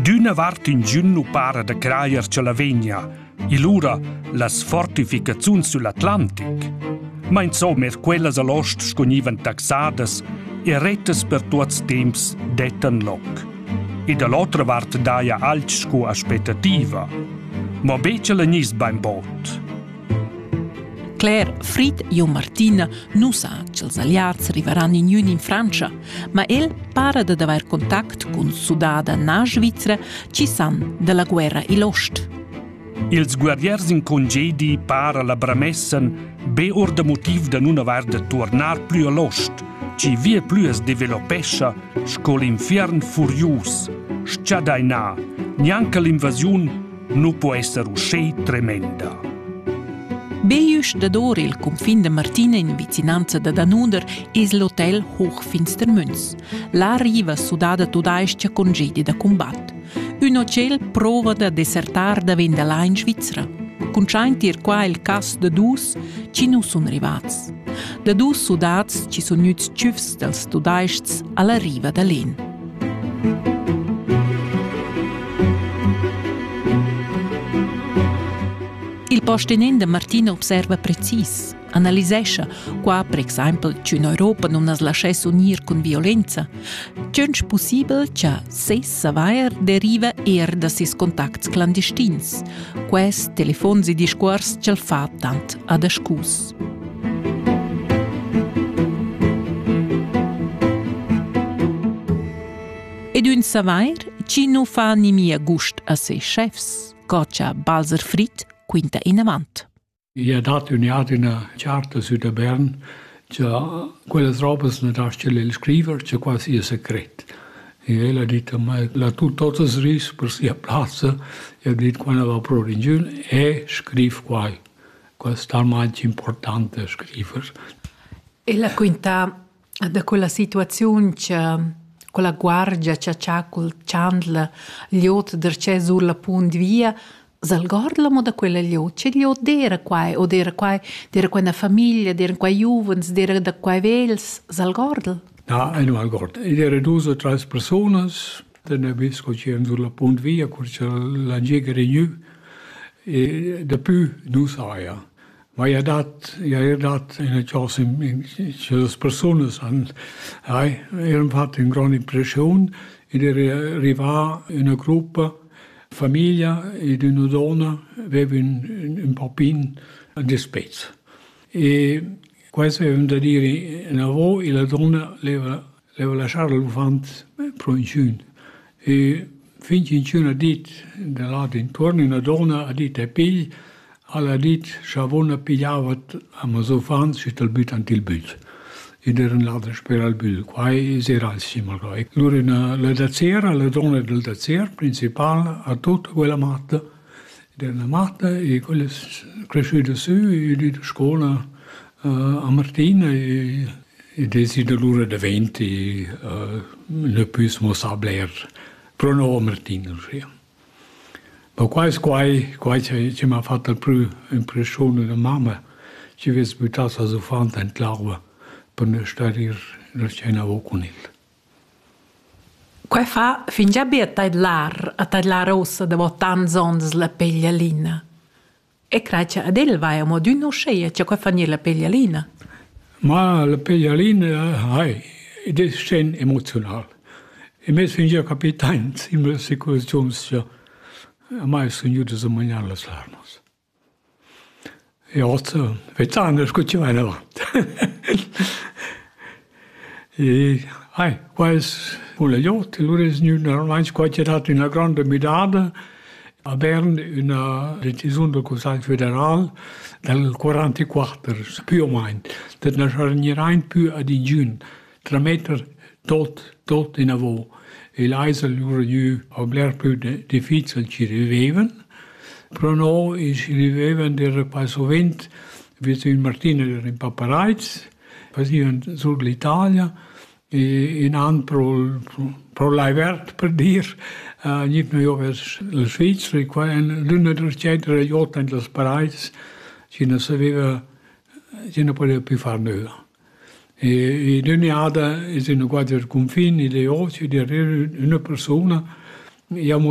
D'una vart in giunnu para da craier ce la vegna, e l'ura las fortificaziuns sull'Atlantic. Ma insomma, quellas all'ost scognivan taxadas e rettas per tuots temps detten loc. E dall'altra vart daia alts sco aspettativa. Ma becce la nis beim bot. Claire, Frid e Martina non sa che els aliats arriveranno in Francia, ma el para da aver contact con sudada na Svizzera ci san della guerra e l'ost. Ils guerriers in congedi para la bramessen be or de motiv da non aver de tornar più all'ost, ci vie più es developescha sco l'infern furius, sciadaina, neanche l'invasion non può essere uscì tremenda. Beius da d'ora il confin de Martina in vicinanza da Danunder es l'hotel Hochfinstermünz. La riva sudada tudaiscia congedi da combat. Un hotel prova da desertar da vendela in Svizzera. Conchaintir qua il cas de dus ci nu sun rivats. Da dus sudats ci sun nuts tschüfs dels tudaists alla riva da Len. Il postenent de Martina observa precis, analisescha qua, per esempio, che in Europa non es lasces unir con violenza, c'è possibile che sessa vaier deriva da sis contacts clandestins, quais telefons e discors c'el fa tant ad ascus. Ed un savair ci non fa ni mia gust a se chefs, coccia Balzer Frit quinta in avant. Io ho dato una charta su da Bern, che quelle robe non lasciano il scrivere, che quasi è segreto. E lei ha detto, ma la tu tutte ris per sia piazza, e ha detto, quando va pro in giù, e scrive qua. Questo è talmente importante scrivere. E la quinta da quella situazione che quella guardia che c'ha col Chandler, gli otto derce sulla punt via, salgordlamo da quella liot, c'è liot d'era quai, o d'era una famiglia, d'era quai juvens, d'era da quai vels, salgordl? No, non algord. Era 2 o 3 personas, da ne bisco c'erano sulla punt via, c'è la giga renew, e da più non saia. Ma io ho dato in ciò che le persone hanno fatto una grande impressione ed era arrivata una gruppa, famiglia ed una donna aveva un bambino di spezzo. E questo aveva da dire una volta e la donna aveva lasciato l'infante per un giorno. E finché un giorno ha detto, da là intorno, una donna ha detto ai figli, alla dit Shavona pigliavat a Mazofan și îl but antil but. E der în ladra spera al but. Quai era al simul. Lor la dazzera, la donna del dazzer principal a tutta quella matta. Der la matta e quella cresciuta su e di scuola a Martina e desi de lura de 20 ne pus mo sabler pro no Martina. Ma qua ci mi ha fatto più impressione la mamma, ci aveva buttato a Sofanta in l'acqua per non stare nel cielo con il. Qua fa fin già a tagliare rossa da tanti anni la peglialina. E credo ad el vai a mo di non sceia, c'è qua fa la peglialina. Ma la peglialina è una scena emozionale. E me fin già capitano, in una situazione mai sognuto di mangiare le armas. E oggi, vediamo, scucciamo in avanti. E, qua è con gli occhi, loro sono normalmente qua c'è dato una grande medaglia a Bern, una decisione del Consiglio federale del 44, più o meno. Dat non più ad in giugno, 3 metri tot in avò. E l'Eisel loro a bler più difficile ci riveven, però no, ci riveven era quasi sovente, visto in Martina era in Papareiz, facevano sull'Italia, e in anno pro l'Aivert, per dire, non io verso la Svizzera, e qua l'una delle centri era io in la Pareiz, ci non sapeva, ci non poteva più fare nulla. E l'uniata è una guardia del confine, le occhi di una persona,